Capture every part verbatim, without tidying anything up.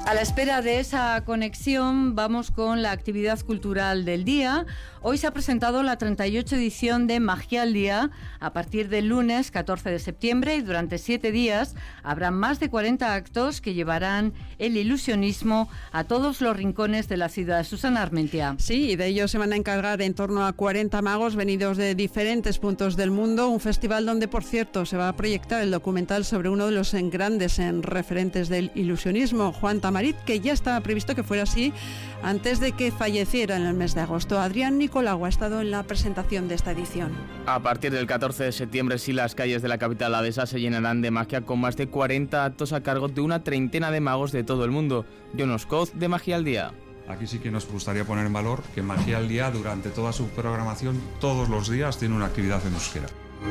A la espera de esa conexión, vamos con la actividad cultural del día. Hoy se ha presentado la treinta y ocho edición de Magia al Día a partir del lunes catorce de septiembre y durante siete días habrá más de cuarenta actos que llevarán el ilusionismo a todos los rincones de la ciudad. Susana Armentia. Sí, y de ello se van a encargar en torno a cuarenta magos venidos de diferentes puntos del mundo. Un festival donde, por cierto, se va a proyectar el documental sobre uno de los grandes referentes del ilusionismo, Juan Tamarit, que ya estaba previsto que fuera así antes de que falleciera en el mes de agosto. Adrián Nicolau ha estado en la presentación de esta edición. A partir del catorce de septiembre, sí, las calles de la capital alavesa se llenarán de magia con más de cuarenta actos a cargo de una treintena de magos de todo el mundo. Jonos Koz, de Magia al Día. Aquí sí que nos gustaría poner en valor que Magia al Día, durante toda su programación, todos los días tiene una actividad en euskera.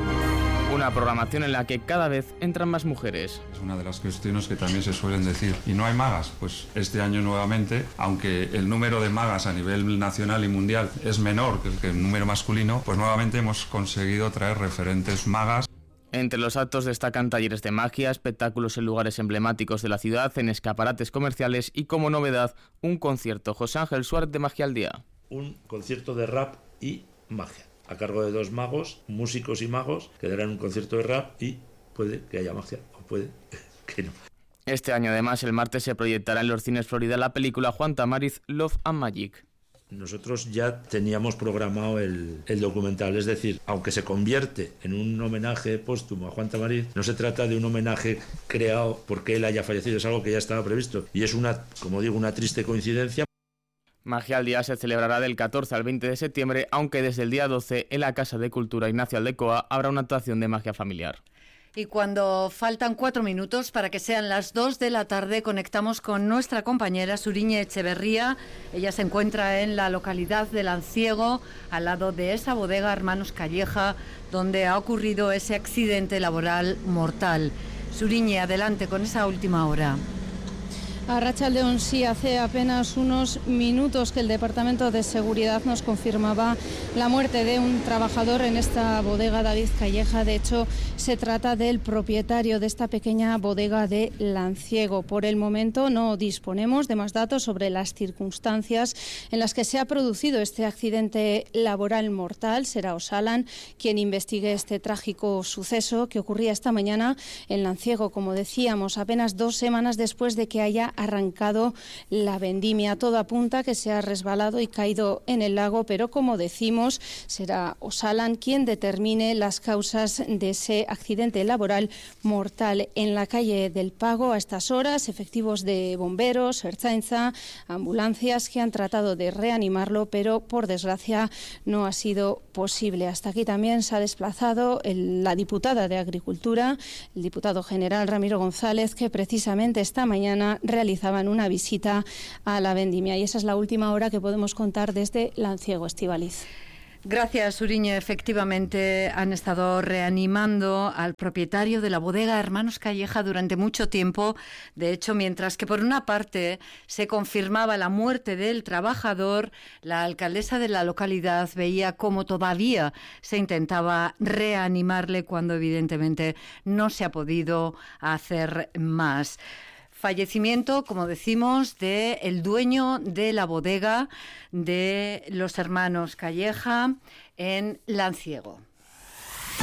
Una programación en la que cada vez entran más mujeres. Es una de las cuestiones que también se suelen decir. ¿Y no hay magas? Pues este año nuevamente, aunque el número de magas a nivel nacional y mundial es menor que el, que el número masculino, pues nuevamente hemos conseguido traer referentes magas. Entre los actos destacan talleres de magia, espectáculos en lugares emblemáticos de la ciudad, en escaparates comerciales y, como novedad, un concierto. José Ángel Suárez, de Magia al Día. Un concierto de rap y magia, a cargo de dos magos, músicos y magos, que darán un concierto de rap y puede que haya magia o puede que no. Este año, además, el martes se proyectará en los cines Florida la película Juan Tamarit, Love and Magic. Nosotros ya teníamos programado el, el documental, es decir, aunque se convierte en un homenaje póstumo a Juan Tamarit, no se trata de un homenaje creado porque él haya fallecido, es algo que ya estaba previsto y es una, como digo, una triste coincidencia. Magia al Día se celebrará del catorce al veinte de septiembre, aunque desde el día doce en la Casa de Cultura Ignacio Aldecoa habrá una actuación de magia familiar. Y cuando faltan cuatro minutos para que sean las dos de la tarde, conectamos con nuestra compañera Suriñe Echeverría. Ella se encuentra en la localidad de Lanciego, al lado de esa bodega Hermanos Calleja, donde ha ocurrido ese accidente laboral mortal. Suriñe, adelante con esa última hora. Arratsaldeon, sí, hace apenas unos minutos que el Departamento de Seguridad nos confirmaba la muerte de un trabajador en esta bodega, David Calleja. De hecho, se trata del propietario de esta pequeña bodega de Lanciego. Por el momento no disponemos de más datos sobre las circunstancias en las que se ha producido este accidente laboral mortal. Será Osalan quien investigue este trágico suceso que ocurría esta mañana en Lanciego, como decíamos, apenas dos semanas después de que haya arrancado la vendimia. Todo apunta que se ha resbalado y caído en el lago, pero como decimos, será Osalan quien determine las causas de ese accidente laboral mortal. En la calle del Pago, a estas horas, efectivos de bomberos, Ertzaintza, ambulancias que han tratado de reanimarlo, pero por desgracia no ha sido posible. Hasta aquí también se ha desplazado el, la diputada de Agricultura, el diputado general Ramiro González, que precisamente esta mañana realizaban una visita a la vendimia. Y esa es la última hora que podemos contar desde Lanciego, Estíbaliz. Gracias, Suriñe. Efectivamente, han estado reanimando al propietario de la bodega Hermanos Calleja durante mucho tiempo. De hecho, mientras que por una parte se confirmaba la muerte del trabajador, la alcaldesa de la localidad veía cómo todavía se intentaba reanimarle cuando evidentemente no se ha podido hacer más. Fallecimiento, como decimos, de el dueño de la bodega de los Hermanos Calleja en Lanciego.